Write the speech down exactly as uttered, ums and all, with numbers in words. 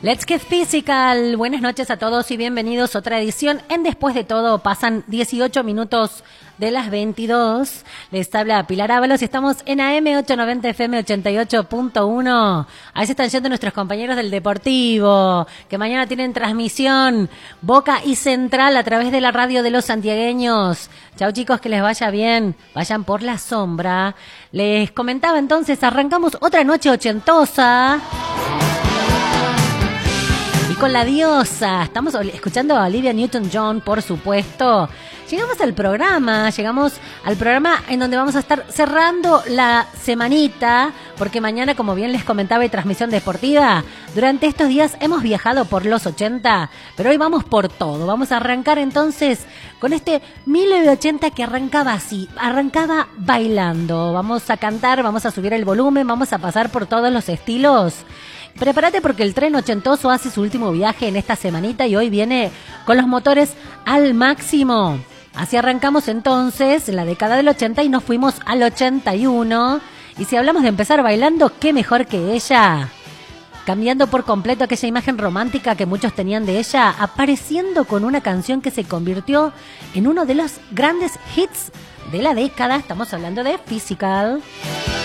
Let's Get Physical. Buenas noches a todos y bienvenidos a otra edición en Después de Todo. Pasan dieciocho minutos de las veintidós. Les habla Pilar Ábalos y estamos en A M ochocientos noventa F M ochenta y ocho punto uno. Ahí se están yendo nuestros compañeros del Deportivo, que mañana tienen transmisión Boca y Central a través de la radio de los santiagueños. Chau chicos, que les vaya bien. Vayan por la sombra. Les comentaba entonces, arrancamos otra noche ochentosa. Y con la diosa, estamos escuchando a Olivia Newton-John, por supuesto. Llegamos al programa, llegamos al programa en donde vamos a estar cerrando la semanita, porque mañana, como bien les comentaba, hay transmisión deportiva. Durante estos días hemos viajado por los ochenta, pero hoy vamos por todo. Vamos a arrancar entonces con este mil novecientos ochenta que arrancaba así, arrancaba bailando. Vamos a cantar, vamos a subir el volumen, vamos a pasar por todos los estilos. Prepárate porque el tren ochentoso hace su último viaje en esta semanita y hoy viene con los motores al máximo. Así arrancamos entonces en la década del ochenta y nos fuimos al ochenta y uno. Y si hablamos de empezar bailando, qué mejor que ella. Cambiando por completo aquella imagen romántica que muchos tenían de ella, apareciendo con una canción que se convirtió en uno de los grandes hits de la década. Estamos hablando de Physical.